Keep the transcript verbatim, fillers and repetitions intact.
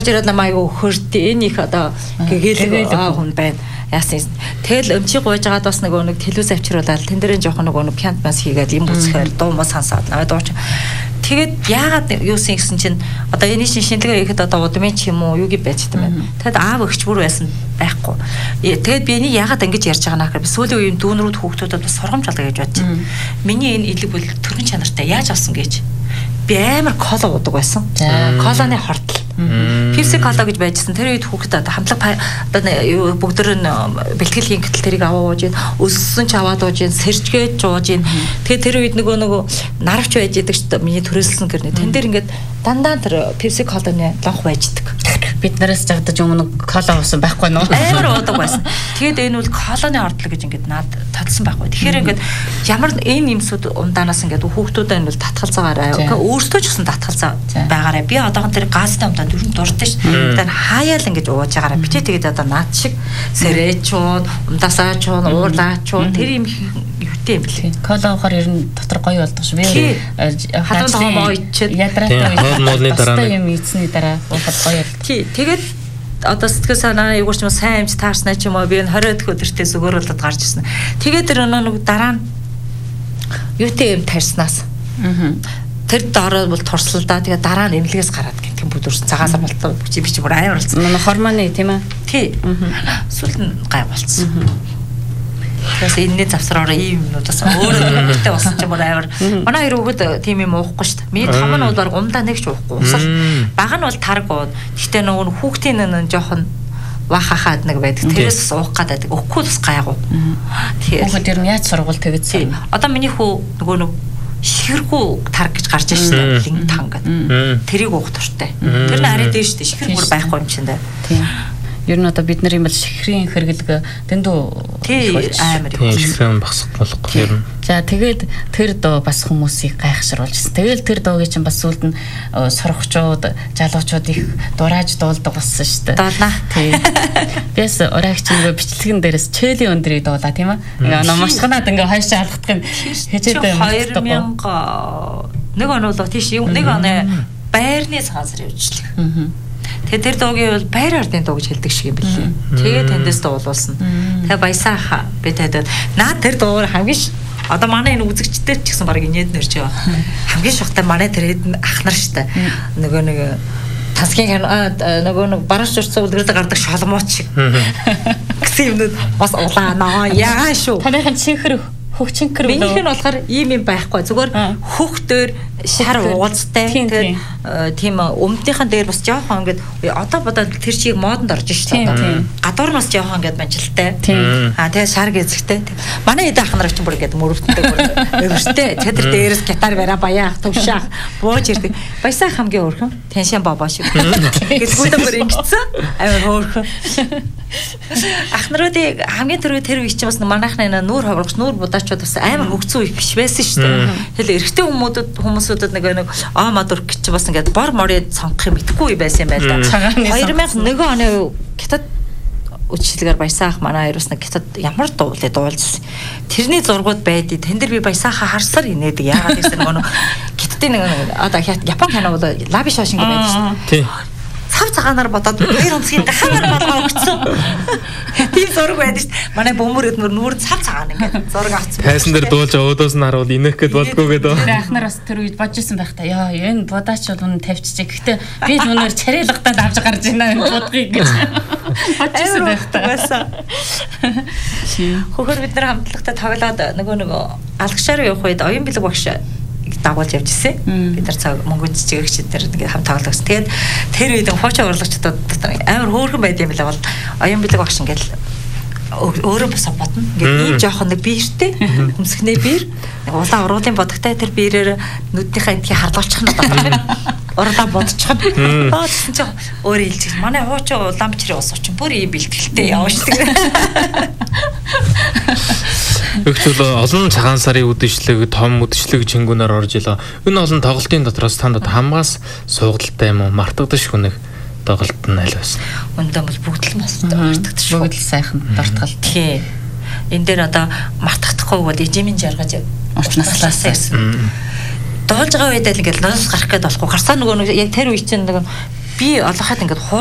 Жирад намайг өгөхөрт энэ их одоо гэгээлэг хүн байна. Яасан. Тэгэл өмчи гуйж байгаад бас нөгөө нэг телевиз авчруулаад тэн дээрээ жоохон нөгөө нэг пянт бас хийгээд юм үзэхээр дуу муу сонсоод наваа дууч. Тэгээд яагаад юусэн гэсэн чинь одоо энэ шин шинжилгээ хийхэд одоо удмын ч юм уу юу гэ байж байгаа юм байна. Тэгэд аав өгч бүр байсан байхгүй. Тэгээд би энийг яагаад ингэж ярьж байгаа наа гэхээр сүүлийн үеийн дүүнрүүд хүүхдүүдэд бас сургамж алга гэж бодож байна. Миний энэ илэг бол төрөн чанартай яаж авсан гэж би амар кола уудаг байсан. Коланы хортол. Пепси кола гэж байжсэн. Тэр үед хүүхдэд хамтлаг одоо бүгдэр нь бэлтгэл хийн гэтэл тэрийг аваад ууж, өссөн ч аваад ууж, сэрчгээд жууж. Тэгээ тэр үед нөгөө нөгөө наравч байж идэг ч миний төрөлсөн гэрнэ. Тэн дээр ингээд дандаа тэр пепси коланы лонх байждаг. Бид нараас жагдаж өмнө кола уусан байхгүй нөө. Амар уудаг байсан. Тэгээд энэ бол коланы хортол гэж ингээд наад татсан байхгүй. Тэгэхээр ингээд ямар энэ юмсууд ундаанаас ингээд хүүхдүүдэд энэ бол татгалзаагаараа өөртөө ч гэсэн татгалзаа байгаараа. Би одоохон тэр газтай умдаа дөрөнд дуртай ш. Тэр хаяал ингэж ууж байгаараа. Бичээ тэгээд одоо наад шиг сэрэчүүн, умдасаа чуун, уурлаа чуун тэр юм юутэй юм бэлээ. Кола уухаар ер нь дотор гоё болдог ш. Би хадгалж байгаа ичээд ядраатай хоолмолны дараа юм ийцний дараа уухад гоё. Тий, тэгээд одоо сэтгэл санаа юу ч юм сайн амж таарснаа ч юм уу би энэ хоройд өдөртөө зүгөөрөлд гарч ирсэн. Тэгээд тэр нэг дараа нь юутэй юм тарьснаас. Аа. Тэр дараа бол турсалдаа тэгээд дараа нь эмнэлгээс гараад гинтгэн бүдүүрсэн цагаас болтоо би чи бүр аяар болсон. Манай хормоны тийм ээ. Тий. Аа. Сүүл нь гай болцсон. Тэгээс энэний завсраараа ийм юмнуудаас өөрөө өөртөө болсон ч юм уу аяар. Манай хоёр хүүхэд тийм юм уухгүй шүү дээ. Миний том нь бол баг умдаа нэг ч уухгүй. Усал бага нь бол тарг ууд. Гэхдээ нөгөө хүүхдийн нь жоохон вахахаад нэг байдаг. Тэрээс уух гадаад өгөхгүй бас гайгүй. Тэгэхээр хүүхэд ер нь яаж сургууль тэгсэн. Одоо миний хүү нөгөө нэг шихэргүй тарг гэж гарч ирж байна линк тангад. Тэрийг уух туртай. Тэр нь арай дээш дээ. Шихэр бүр байхгүй юм чинь дээ. Тийм. Ер нь одоо бид нар юм бол шихрийн хэрэглэг дэндүү амар шихрийн багсах болохгүй ер нь. За тэгээд тэр дуу бас хүмүүсийг гайхшруулжсэн. Тэгэл тэр дуугийн чинь бас сүлд нь сорогчууд, жалуучууд их дурааж дуулдаг болсон шүү дээ. Дуулнаа. Тийм. Бис оройгч нөгөө бичлэгэн дээрээс чэлийн өндрийг дуулаа тийм ээ. Ингээ номшгонаад ингээ хойшоо алхах юм хичээдээ юм. две тысячи нэг он бол тийш нэг оны байрны сансар явуулчлаа. Аа. Тэгээ тэр дуугийн бол байр ардын дуу гэж хэлдэг шиг юм билээ. Тэгээ тэндээс дуулуулсан. Тэгээ баясааха би тэгээд наа тэр дуугаар хамгийн одоо манай энэ үзэгчдэр ч гэсэн баг инээд нэрч байгаа. Хамгийн шухтай манай тэр хэд ах нар штэ. Нөгөө нэг тасгийн нөгөө нэг баруун шурцсан үлгэрдэг гардаг шоломоот шиг. Гэсэн юмнууд бас улаанаа ягаа шүү. Таныхын чихэр хөгчинкэр үү? Минийх нь болохоор ийм юм байхгүй. Зүгээр хөхтөр шар уулзтай. Тэгээд тийм өмдийнхэн дээр бас жоохон ингээд одоо бодоод тэр чиг модонд орж шүү дээ. Гадуур нь бас жоохон ингээд банжилтай. Аа тэгээд шар гэзэгтэй. Манай эдэ ах нар ч бүр ингээд мөрөвддөг өвөртэй. Тэд дээрээс гитар бараа баяах төвшаах бууж ирдэг. Баясаа хамгийн өөрхөн тэншин бабаа шиг. Гэж бүдэмөр ингэсэн. Амар хөөрхөн. Ах наруудыг хамгийн түрүү тэр үе чинь бас манайхны нүүр хаврагч нүүр будаачууд бас амар хөгцсөн үе биш байсан шүү дээ. Тэгэл эрэгтэй хүмүүдэд хүмүүсүүдэд нэг нэг аа мадур гэж бас ингээд бор морыг сонгох юм итгэхгүй байсан юм байна да. две тысячи один оны гитад үчлэгээр баясаах манай хоёроос нэг гитад ямар дуулаа дуулсан. Тэрний зургууд байдий. Тэн дээр би баясаахаа харсаар инээдэг. Яагаад гэсэн нөгөө гитдийн нэг одоо Япон кино бол лаби шошинг байдаг шүү дээ. Цав цагаанаар бодоод хоёр онцгийн гахаар болгоо өгсөн. Тийм зураг байдаг шүү дээ. Манай бөмбөр өдмөр нүүр цав цагаан ингээд зураг авсан. Тайсан дээр дуулж өөдөөс нь харуул инех гээд болдгоо гэдэг. Тэр ахнаар бас тэр үед бодож исэн байх та. Яа, энэ будаач бол үнэ тавьчихжээ. Гэхдээ би түүнээр чарэлгатад авч гарч ийна энэ будгийг гэж. Бодож исэн байх та. Хөхөр бид нар хамтлагтай тоглоод нөгөө нөгөө алгашаар явах үед оюун бэлэг багш дагуулж явж ирсэн. Бид нар цаг мөнгөнд чигээр дээр ингээд хамт тоглосон. Тэгээд тэр үед хуучаа урлагчдад амар хөөрхөн байд юм л бол оюун бэлэг багш ингээд өөрөө босоо бодно. Ингээд ийм жоохон нэг биертэй өмсгнээ биер. Улаан уруулын бодогтай тэр биерээр нүднийхээ эдгийг харлуулчих нь байна. Урлаа бодчих нь. Аа гэсэн чинь өөрөө хэлчих. Манай хуучаа улаан бичрээ ус очин бүр ийм бэлтгэлтэй яваашдаг. Өгчөл олон цагаан сарын үдшилэг, том үдшилэг чингүүнээр орж илаа. Энэ олон тоглолтын дотроос танд хамгаас суугдaltaй юм уу? Мартагдаж хүнэх тоглолт нь аль байсан? Өндөө бол бүгд л мартагдаж шүү. Бүгд л сайхан дортгол. Тий. Энд дээр одоо мартагдахгүй бол эжимийн жаргаж уртнаслаасаа ирсэн. Дуулж байгаа үед л ингээл ноос гарах гээд болохгүй. Гарсаа нөгөө яг тэр үе чинь нэг би олоход ингээд